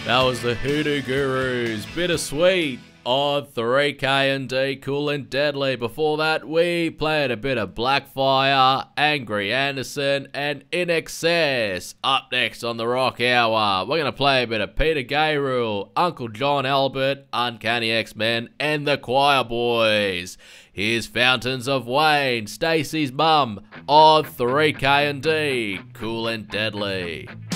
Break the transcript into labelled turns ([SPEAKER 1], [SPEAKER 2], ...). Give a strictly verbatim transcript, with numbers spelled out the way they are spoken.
[SPEAKER 1] That was the Hoodoo Gurus, Bittersweet on three K and D, Cool and Deadly. Before that, we played a bit of Blackfire, Angry Anderson, and In Excess. Up next on the Rock Hour, we're going to play a bit of Peter Gabriel, Uncle John Albert, Uncanny X-Men, and the Choir Boys. Here's Fountains of Wayne, Stacy's Mum, on three K and D, Cool and Deadly.